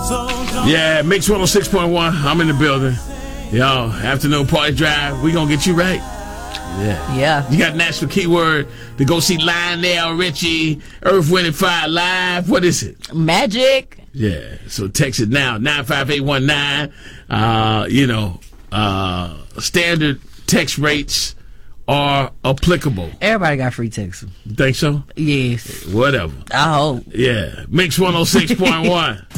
Yeah, Mix 106.1. I'm in the building. Yo, afternoon party drive. We gonna get you right. Yeah. You got national keyword to go see Lionel Richie, Earth, Wind & Fire live. What is it? Magic. Yeah. So text it now, 95819. Standard text rates are applicable. Everybody got free text. Think so? Yes. Whatever. I hope. Yeah. Mix 106.1.